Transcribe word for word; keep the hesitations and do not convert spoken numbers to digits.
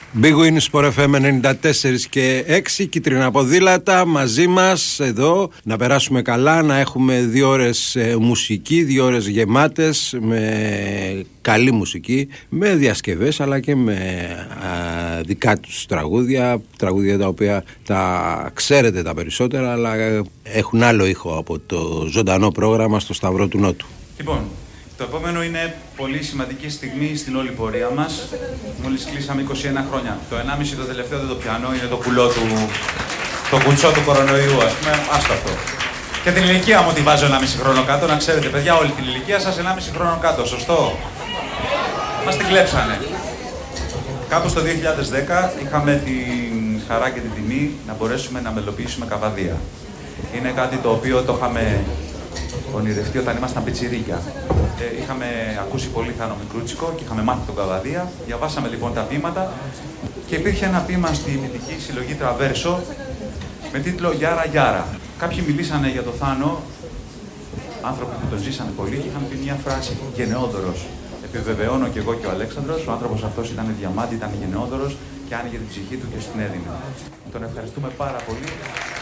Big Win Sport εφ εμ ενενήντα τέσσερα και έξι, κίτρινα ποδήλατα μαζί μας εδώ, να περάσουμε καλά, να έχουμε δύο ώρες ε, μουσική, δύο ώρες γεμάτες με καλή μουσική, με διασκευές αλλά και με α, δικά τους τραγούδια, τραγούδια τα οποία τα ξέρετε τα περισσότερα, αλλά ε, έχουν άλλο ήχο από το ζωντανό πρόγραμμα στο Σταυρό του Νότου. Λοιπόν, το επόμενο είναι πολύ σημαντική στιγμή στην όλη πορεία μας. Μόλις κλείσαμε είκοσι ένα χρόνια. Το ενάμιση το τελευταίο δεν το πιάνω, είναι το πουλό του, το κουτσό του κορονοϊού, ας πούμε, άστο αυτό. Και την ηλικία μου τη βάζω ενάμιση χρόνο κάτω, να ξέρετε παιδιά, όλη την ηλικία σας ενάμιση χρόνο κάτω, σωστό? Μας την κλέψανε. Κάπου στο δύο χιλιάδες δέκα είχαμε την χαρά και την τιμή να μπορέσουμε να μελοποιήσουμε Καβαδία. Είναι κάτι το οποίο το είχαμε ονειρευτεί όταν ήμασταν πιτσιρίκια. Ε, είχαμε ακούσει πολύ Θάνο Μικρούτσικο και είχαμε μάθει τον Καβαδία. Διαβάσαμε λοιπόν τα ποίηματα και υπήρχε ένα ποίημα στη μυθική συλλογή Τραβέρσο με τίτλο Γιάρα Γιάρα. Κάποιοι μιλήσανε για το Θάνο, άνθρωποι που τον ζήσανε πολύ, και είχαν πει μια φράση: γενναιόδωρος. Επιβεβαιώνω και εγώ και ο Αλέξανδρος, ο άνθρωπος αυτός ήταν διαμάντη, ήταν γενναιόδωρος και άνοιγε την ψυχή του και στην έδινε. Τον ευχαριστούμε πάρα πολύ.